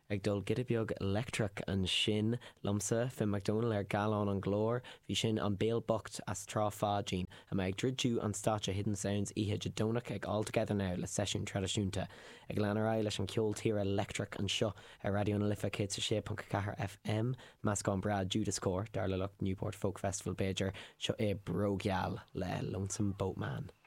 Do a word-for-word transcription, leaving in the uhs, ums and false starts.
Ag dul gide beag electric an sin lomsa fin McDonald ar galán an glór, hí sin an béal bocht as trá fádín, a me ag dridú an státe Hidden Sounds ihe jadónach ag altogether now le sesiún tradiisiúnta. Ag leanaráil leis an ceol tír electric an seo ar radio na lifa cé sa sé punt cahar F M, mas gan brad Judas Score, dar le lucht Newport Folk Festival Beiger, seo é brogeal le Lonesome Boatman.